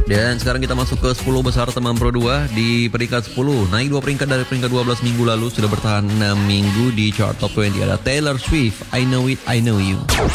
Dan sekarang kita masuk ke 10 besar teman Pro 2 di peringkat 10. Naik 2 peringkat dari peringkat 12 minggu lalu, sudah bertahan 6 minggu di chart top 20. Ada Taylor Swift, I Know It, I Know You.